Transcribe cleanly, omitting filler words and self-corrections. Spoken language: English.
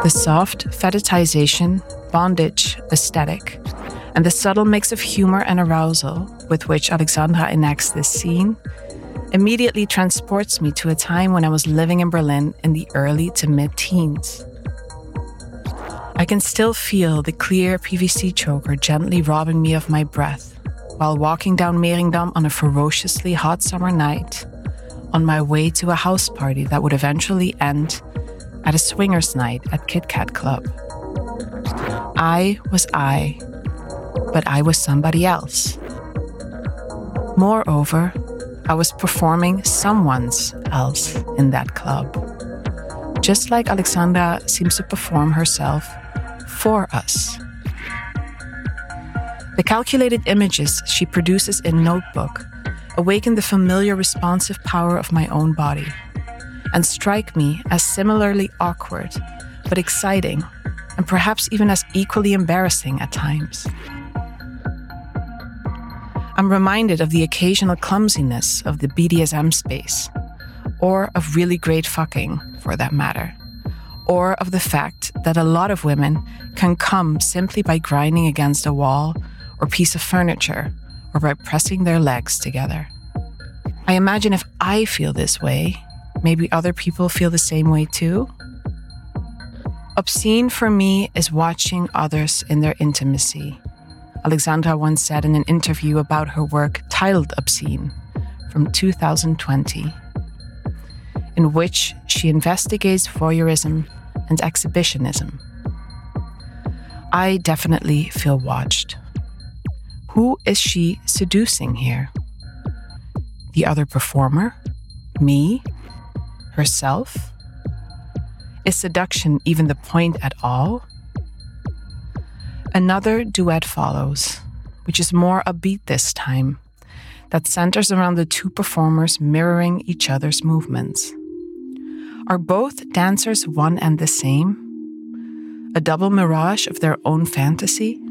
The soft fetishization, bondage aesthetic, and the subtle mix of humor and arousal with which Alexandra enacts this scene immediately transports me to a time when I was living in Berlin in the early to mid-teens. I can still feel the clear PVC choker gently robbing me of my breath while walking down Mehringdamm on a ferociously hot summer night on my way to a house party that would eventually end at a swingers night at Kit Kat Club. I was I, but I was somebody else. Moreover, I was performing someone's else in that club, just like Alexandra seems to perform herself for us. The calculated images she produces in Notebook awaken the familiar responsive power of my own body and strike me as similarly awkward, but exciting, and perhaps even as equally embarrassing at times. I'm reminded of the occasional clumsiness of the BDSM space, or of really great fucking, for that matter, or of the fact that a lot of women can come simply by grinding against a wall or piece of furniture, or by pressing their legs together. I imagine if I feel this way, maybe other people feel the same way too. Obscene for me is watching others in their intimacy. Alexandra once said in an interview about her work titled Obscene from 2020, in which she investigates voyeurism and exhibitionism. I definitely feel watched. Who is she seducing here? The other performer? Me? Herself? Is seduction even the point at all? Another duet follows, which is more upbeat this time, that centers around the two performers mirroring each other's movements. Are both dancers one and the same? A double mirage of their own fantasy?